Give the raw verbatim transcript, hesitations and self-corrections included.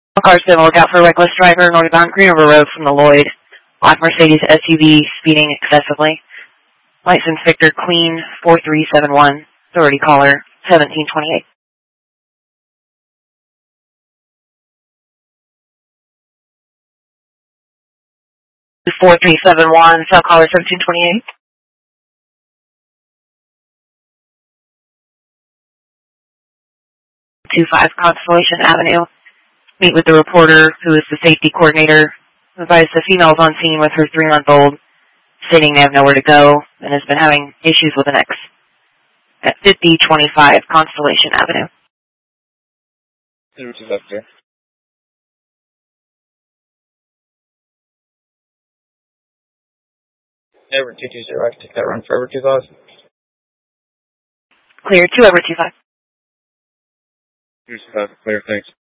Cars been look out for reckless driver northbound Green River Road from the Lloyd. Black Mercedes S U V speeding excessively. License Victor Queen four three seven one. Authority caller seventeen twenty-eight. four three seven one. Cell caller seventeen twenty-eight. two five Constellation Avenue. Meet with the reporter, who is the safety coordinator. Advised the female's on scene with her three-month-old, stating they have nowhere to go and has been having issues with an ex. At fifty twenty-five Constellation Avenue. Which is up there. Ever two two zero, I can take that run for Ever two five. Clear, two Ever two five. two five, clear, thanks.